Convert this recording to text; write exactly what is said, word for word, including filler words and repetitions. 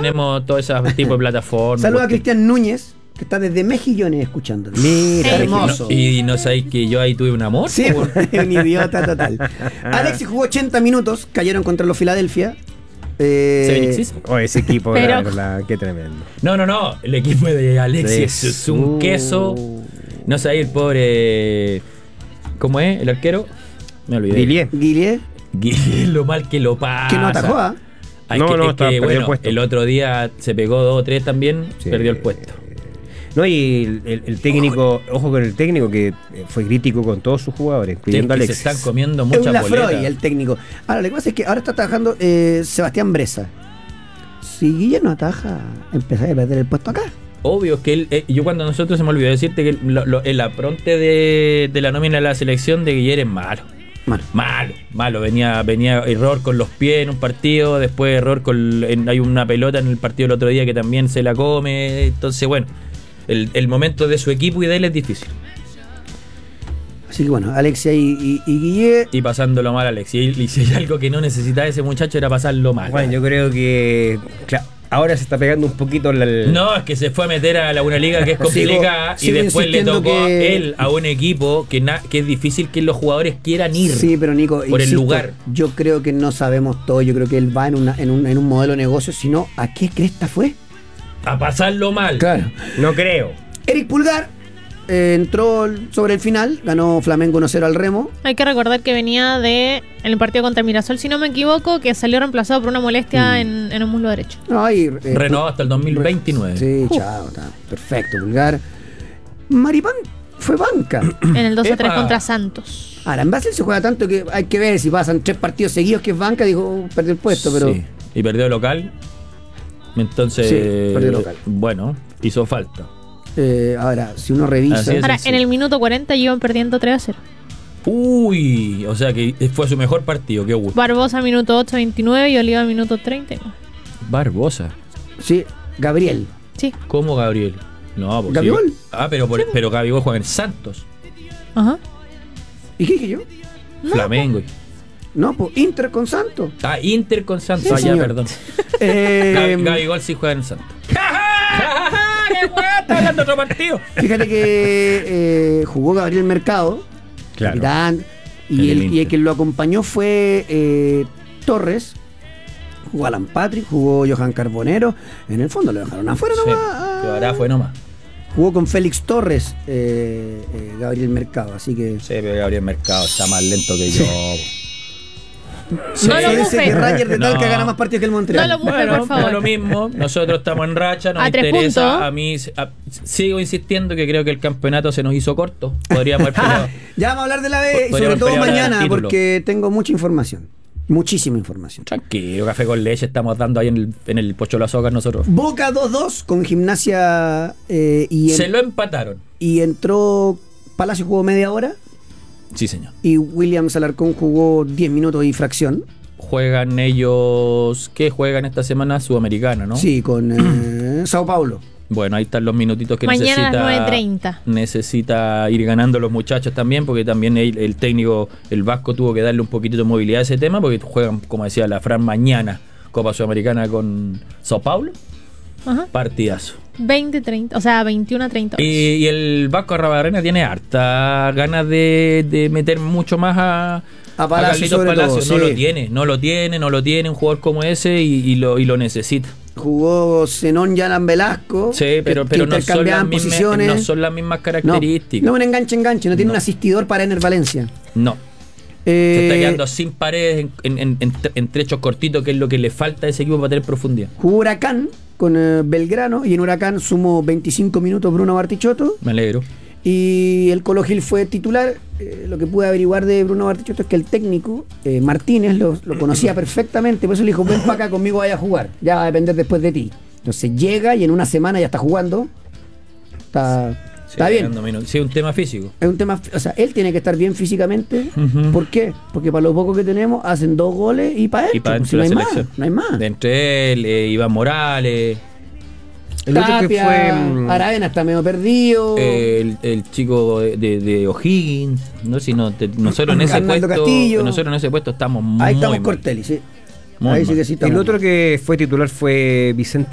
tenemos todo ese tipo de plataformas. Saludos a Cristian Núñez, que está desde Mejillones escuchándonos. Mira, hermoso. Y no sabéis que yo ahí tuve un amor. Sí, un idiota total. Alexis jugó ochenta minutos, cayeron contra los Philadelphia. Eh, oh, ese equipo, Pero... la, la, qué tremendo. No, no, no. El equipo de Alexis Sí. es un queso. No sabéis el pobre. ¿Cómo es? ¿El arquero? Me olvidé. Villiers. Guillet, Guille, lo mal que lo pasa. que no atajó, ¿ah? Hay No, que, no, es está- que, perdió el bueno, puesto. el otro día se pegó dos o tres también, Sí. perdió el puesto. No, y el, el- el técnico, ojo con el técnico que eh, fue crítico con todos sus jugadores, Es incluyendo a que se Alexis. están comiendo Es mucha un Lafroy, boleta. el técnico. Ahora, lo que pasa es que ahora está trabajando eh, Sebastián Bresa. Si Guille no ataja, empezar a perder el puesto acá. Obvio que él, eh, yo cuando nosotros se me olvidó decirte que lo- lo- el apronte de, de la nómina de la selección de Guillermo es malo. Bueno, Malo, malo. Venía, venía error con los pies en un partido, después error con. En, hay una pelota en el partido del otro día que también se la come. Entonces, bueno, el, el momento de su equipo y de él es difícil. así que bueno, Alexia y, y, y Guille. Y pasándolo mal, Alex. Y, y si hay algo que no necesitaba ese muchacho era pasarlo mal. Bueno, yo creo que claro, ahora se está pegando un poquito la, el- No, es que se fue a meter a la, una liga que es Sigo- complicada sigo y después le insistiendo tocó que- a él a un equipo que, na- que es difícil que los jugadores quieran ir. Sí, pero Nico, por el insisto, lugar. yo creo que no sabemos todo. Yo creo que él va en, una, en, un, en un modelo de negocio, sino ¿a qué cresta fue? A pasarlo mal. Claro. No creo. Eric Pulgar eh, entró sobre el final, ganó Flamengo uno cero al Remo. Hay que recordar que venía de en el partido contra Mirasol, si no me equivoco, que salió reemplazado por una molestia Mm. en, en un muslo derecho. No, ahí, eh, Renovó hasta el dos mil veintinueve. Sí, chao, está perfecto, Pulgar. Maripán fue banca. En el dos a tres Epa. contra Santos. Ahora, en Brasil se juega tanto que hay que ver si pasan tres partidos seguidos que es banca, dijo, oh, perdió el puesto, pero Sí. Y perdió local. Entonces, Sí, perdió local. bueno, hizo falta. eh, ahora, si uno revisa. Así es. Ahora, sí. en el minuto cuarenta iban perdiendo tres a cero. Uy, o sea que fue su mejor partido, qué gusto. Barbosa minuto ocho veintinueve y Oliva minuto treinta y nueve. Barbosa. Sí, Gabriel. Sí, ¿Cómo Gabriel? No, porque ¿Gabigol? Ah, pero por, pero Gabigol juega en Santos, ajá. ¿Y qué dije yo? Flamengo. No, pues Inter con Santos. Ah, Inter con Santos. Sí, ah, ya, señor. perdón. Eh, Gabi- Gabigol sí juega en Santos. ¡Qué weá! Está hablando otro partido. Fíjate que eh, jugó Gabriel Mercado, Claro. capitán, En y el el, y Inter. el que lo acompañó fue eh, Torres. Jugó Alan Patrick, jugó Johan Carbonero. En el fondo lo dejaron afuera Sí, nomás. que ahora fue nomás. Jugó con Félix Torres, eh, eh, Gabriel Mercado, así que. Sí, pero Gabriel Mercado está más lento que yo. Sí. No lo Se dice bufe. que Ranger de Talca No. gana más partidos que el Montreal. No lo bufe, Bueno, por favor. da lo mismo. Nosotros estamos en racha, nos A tres interesa. puntos. A mí a- sigo insistiendo que creo que el campeonato se nos hizo corto. Podríamos haber peleado. Ya vamos a hablar de la B y sobre Podríamos todo pelear el mañana título. porque tengo mucha información. Muchísima información. Tranquilo, café con leche estamos dando ahí en el, en el Pocho Las Ocas nosotros. Boca dos dos con Gimnasia eh, y, en- Se lo empataron. y entró Palacio, jugó media hora Sí, señor. y Williams Alarcón jugó diez minutos y fracción. Juegan ellos. ¿Qué juegan esta semana? Sudamericana, ¿no? Sí, con eh, Sao Paulo. Bueno, ahí están los minutitos que Mañana a necesita. las nueve treinta. Necesita ir ganando los muchachos también, porque también el, el técnico, el Vasco, tuvo que darle un poquito de movilidad a ese tema, porque juegan, como decía la Fran, mañana Copa Sudamericana con Sao Paulo. Ajá. Partidazo. veinte treinta, o sea, veintiuno a treinta. Y, y el Vasco Arrabarrena tiene harta ganas de, de meter mucho más a, A Palacio, Carlitos sobre Palacio. todo, No sí. lo tiene, no lo tiene, no lo tiene un jugador como ese y, y lo, y lo necesita. Jugó Zenón Yalan Velasco. Sí, pero, que pero no, son las intercambiaban mismas, posiciones. no son las mismas No, características. no un enganche enganche, no tiene No. un asistidor para Ener Valencia. No. Se Eh, está quedando sin paredes en, en, en, en, en trechos cortitos, que es lo que le falta a ese equipo para tener profundidad. Jugó Huracán con eh, Belgrano y en Huracán sumó veinticinco minutos Bruno Bartichotto. Me alegro. Y el Colo Gil fue titular. Eh, lo que pude averiguar de Bruno Bartichotto es que el técnico, eh, Martínez, lo, lo conocía perfectamente. Por eso le dijo, ven para acá conmigo, vaya a jugar. Ya va a depender después de ti. Entonces llega y en una semana ya está jugando. Está, Sí, está bien. ganando minutos. Sí, un tema físico. Es un tema, o sea, él tiene que estar bien físicamente. Ujú. ¿Por qué? Porque para lo poco que tenemos hacen dos goles y para él. Y para pues, dentro si de no la hay selección. más. No hay más. De entre él, eh, Iván Morales, El otro que Tapia, fue. mm, Aravena está medio perdido. eh, el, el chico de, de, de O'Higgins. No sé si no, te- nosotros en ese Arnaldo puesto. Castillo. Nosotros en ese puesto estamos muy Ahí estamos mal. Cortelli, sí. Muy Ahí mal. sí que sí El estamos otro mal. que fue titular fue Vicente